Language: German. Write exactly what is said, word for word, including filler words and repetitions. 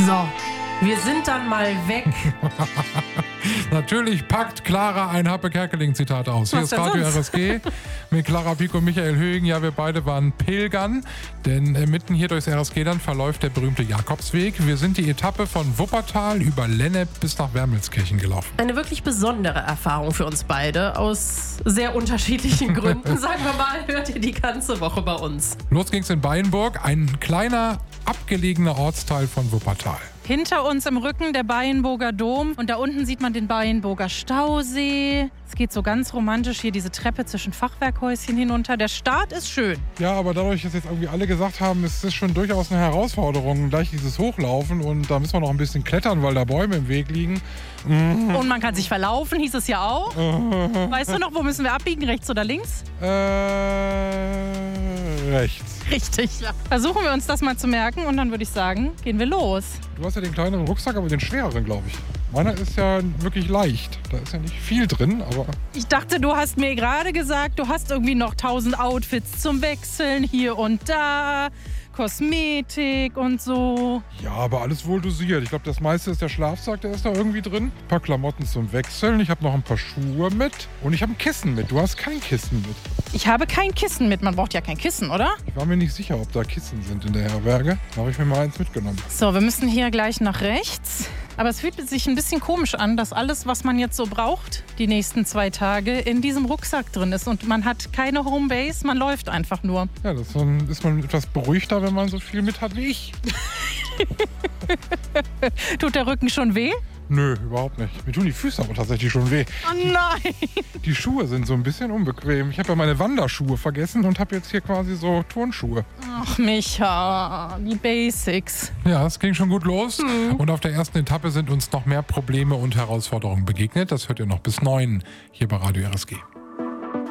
So, wir sind dann mal weg. Natürlich packt Clara ein Happe-Kerkeling-Zitat aus. Hier Was ist denn Radio sonst? R S G mit Clara Pico und Michael Högen. Ja, wir beide waren pilgern, denn äh, mitten hier durchs R S G dann verläuft der berühmte Jakobsweg. Wir sind die Etappe von Wuppertal über Lennep bis nach Wermelskirchen gelaufen. Eine wirklich besondere Erfahrung für uns beide. Aus sehr unterschiedlichen Gründen, sagen wir mal, hört ihr die ganze Woche bei uns. Los ging's in Bayenburg, ein kleiner, abgelegener Ortsteil von Wuppertal. Hinter uns im Rücken der Bayenburger Dom und da unten sieht man den Bayenburger Stausee. Es geht so ganz romantisch hier diese Treppe zwischen Fachwerkhäuschen hinunter. Der Start ist schön. Ja, aber dadurch, dass jetzt irgendwie alle gesagt haben, es ist schon durchaus eine Herausforderung, gleich dieses Hochlaufen und da müssen wir noch ein bisschen klettern, weil da Bäume im Weg liegen. Und man kann sich verlaufen, hieß es ja auch. Weißt du noch, wo müssen wir abbiegen, rechts oder links? Äh, rechts. Richtig, ja. Versuchen wir uns das mal zu merken und dann würde ich sagen, gehen wir los. Du hast ja den kleineren Rucksack, aber den schwereren, glaube ich. Meiner ist ja wirklich leicht. Da ist ja nicht viel drin, aber... Ich dachte, du hast mir gerade gesagt, du hast irgendwie noch tausend Outfits zum Wechseln hier und da, Kosmetik und so. Ja, aber alles wohl dosiert. Ich glaube, das meiste ist der Schlafsack, der ist da irgendwie drin. Ein paar Klamotten zum Wechseln. Ich habe noch ein paar Schuhe mit. Und ich habe ein Kissen mit. Du hast kein Kissen mit. Ich habe kein Kissen mit. Man braucht ja kein Kissen, oder? Ich war mir nicht sicher, ob da Kissen sind in der Herberge. Da habe ich mir mal eins mitgenommen. So, wir müssen hier gleich nach rechts. Aber es fühlt sich ein bisschen komisch an, dass alles, was man jetzt so braucht, die nächsten zwei Tage, in diesem Rucksack drin ist. Und man hat keine Homebase, man läuft einfach nur. Ja, das ist man etwas beruhigter, wenn man so viel mit hat wie ich. Tut der Rücken schon weh? Nö, überhaupt nicht. Mir tun die Füße aber tatsächlich schon weh. Oh nein! Die Schuhe sind so ein bisschen unbequem. Ich habe ja meine Wanderschuhe vergessen und habe jetzt hier quasi so Turnschuhe. Ach Micha, die Basics. Ja, es ging schon gut los. Mhm. Und auf der ersten Etappe sind uns noch mehr Probleme und Herausforderungen begegnet. Das hört ihr noch bis neun hier bei Radio R S G.